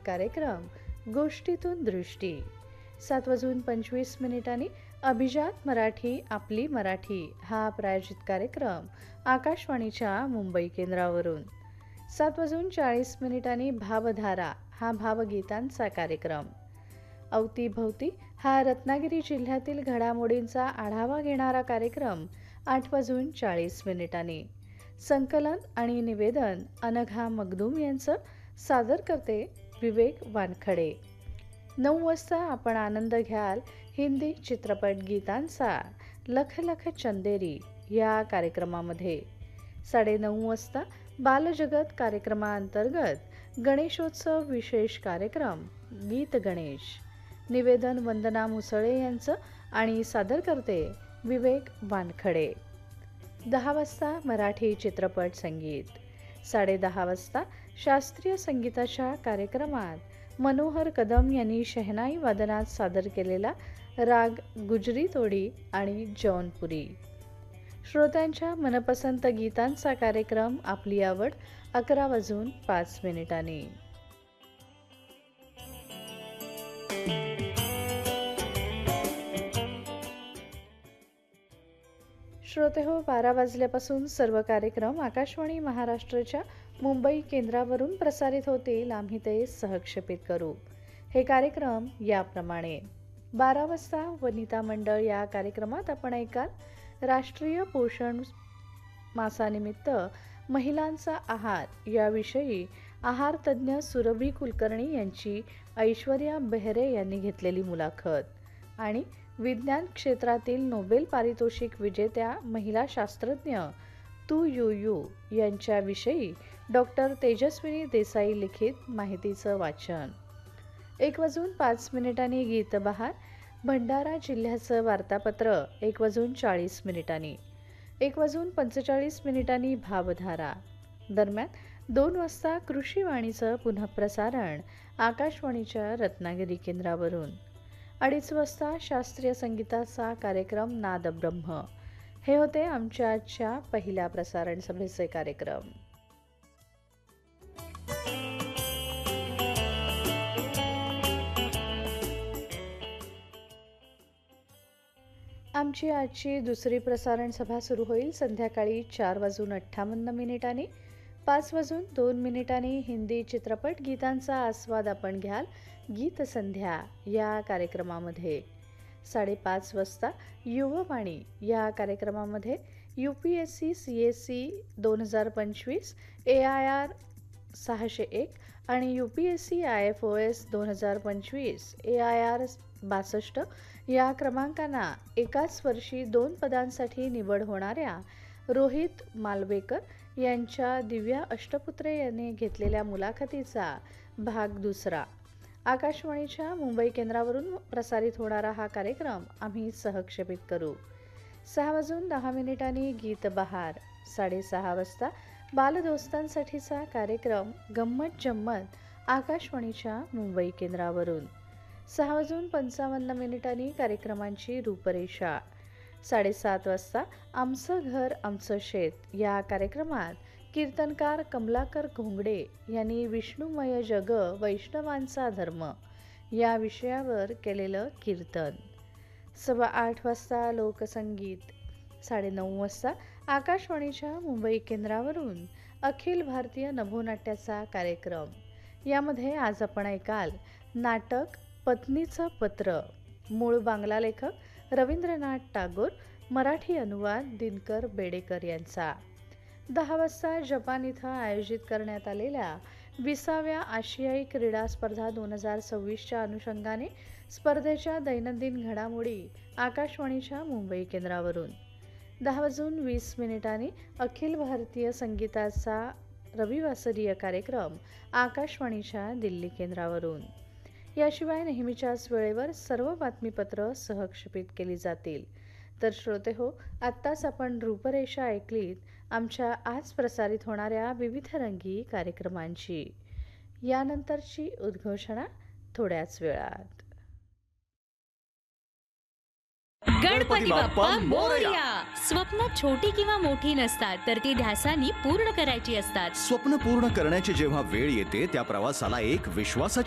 कार्यक्रम गोष्टीतून दृष्टी. 7:25 अभिजात मराठी आपली मराठी हा प्रायोजित कार्यक्रम आकाशवाणीच्या मुंबई केंद्रावरून. 7:40 भावधारा हा भावगीतांचा कार्यक्रम. अवतीभवती हा रत्नागिरी जिल्ह्यातील घडामोडींचा आढावा घेणारा कार्यक्रम 8:40. संकलन आणि निवेदन अनघा मगदूम यांचं. सादर करते विवेक वानखडे. 9 वाजता आपण आनंद घ्याल हिंदी चित्रपट गीतांचा लख लख चंदेरी या कार्यक्रमामध्ये. 9:30 वाजता बालजगत कार्यक्रमाअंतर्गत गणेशोत्सव विशेष कार्यक्रम गीत गणेश. निवेदन वंदना मुसळे यांचं आणि सादर करते विवेक वानखडे. 10 वाजता मराठी चित्रपट संगीत. 10:30 वाजता शास्त्रीय संगीताच्या कार्यक्रमात मनोहर कदम यांनी शहनाई वादनात सादर केलेला राग गुजरी तोडी आणि जौनपुरी. श्रोत्यांच्या मनपसंत गीतांचा कार्यक्रम आपली आवड 11:05. श्रोते हो, 12 वाजल्यापासून सर्व कार्यक्रम आकाशवाणी महाराष्ट्राच्या मुंबई केंद्रावरून प्रसारित होतील. आम्ही ते सहक्षेपित करू. हे कार्यक्रम याप्रमाणे. 12 वाजता वनिता मंडळ या कार्यक्रमात आपण ऐकाल राष्ट्रीय पोषण मासानिमित्त महिलांचा आहार याविषयी आहार तज्ज्ञ सुरभी कुलकर्णी यांची ऐश्वर्या बेहरे यांनी घेतलेली मुलाखत आणि विज्ञान क्षेत्रातील नोबेल पारितोषिक विजेत्या महिला शास्त्रज्ञ तू यू यू यांच्याविषयी डॉक्टर तेजस्विनी देसाई लिखित माहितीचं वाचन. 1:05 गीतबहार भंडारा जिल्ह्याचं वार्तापत्र. 1:40 1:45 भावधारा. दरम्यान 2 वाजता कृषीवाणीचं पुनःप्रसारण आकाशवाणीच्या रत्नागिरी केंद्रावरून. 2:30 वाजता शास्त्रीय संगीताचा कार्यक्रम नादब्रह्म. हे होते आमच्या आजच्या पहिल्या प्रसारण सभेचे कार्यक्रम. आमची आजची दुसरी प्रसारण सभा सुरू होईल संध्याकाळी 4:58. 5:02 हिंदी चित्रपट गीतांचा आस्वाद आपण घ्याल गीत संध्या या कार्यक्रमामध्ये. 5:30 वाजता युववाणी या कार्यक्रमामध्ये UPSC CSE 2025 AIR 601 आणि UPSC IFOS 2025 AIR 62 या क्रमांकांना एकाच वर्षी 2 पदांसाठी निवड होणाऱ्या रोहित मालवेकर यांच्या दिव्या अष्टपुत्रे यांनी घेतलेल्या मुलाखतीचा भाग 2. आकाशवाणीच्या मुंबई केंद्रावरून प्रसारित होणारा हा कार्यक्रम आम्ही सहक्षेपित करू. 6:10 गीतबहार. 6:30 वाजता बालदोस्तांसाठीचा कार्यक्रम गंमत जम्मत आकाशवाणीच्या मुंबई केंद्रावरून. 6:55 कार्यक्रमांची रूपरेषा. 7:30 वाजता आमचं घर आमचं शेत या कार्यक्रमात कीर्तनकार कमलाकर घोंगडे यांनी विष्णुमय जग वैष्णवांचा धर्म या विषयावर केलेलं कीर्तन. 8:15 वाजता लोकसंगीत. 9:30 वाजता आकाशवाणीच्या मुंबई केंद्रावरून अखिल भारतीय नभोनाट्याचा कार्यक्रम. यामध्ये आज आपण ऐकाल नाटक पत्नीचं पत्र. मूळ बांगला लेखक रवींद्रनाथ टागोर. मराठी अनुवाद दिनकर बेडेकर यांचा. 10 वाजता जपान इथं आयोजित करण्यात आलेल्या 20व्या आशियाई क्रीडा स्पर्धा 2026च्या अनुषंगाने स्पर्धेच्या दैनंदिन घडामोडी आकाशवाणीच्या मुंबई केंद्रावरून. 10:20 अखिल भारतीय संगीताचा रविवासरीय कार्यक्रम आकाशवाणीच्या दिल्ली केंद्रावरून. याशिवाय नेहमीच्याच वेळेवर सर्व बातमीपत्र सहक्षेपित केली जातील. तर श्रोते हो, आत्ताच आपण रूपरेषा ऐकलीत आमच्या आज प्रसारित होणाऱ्या विविध रंगी कार्यक्रमांची. यानंतरची उद्घोषणा थोड्याच वेळात. गणपती बाप्पा मोरया. स्वप्न छोटी किंवा मोठी नसतात, तर ती ध्यासानी पूर्ण करायची असतात. स्वप्न पूर्ण करण्याची जेव्हा वेळ येते त्या प्रवासाला एक विश्वासाची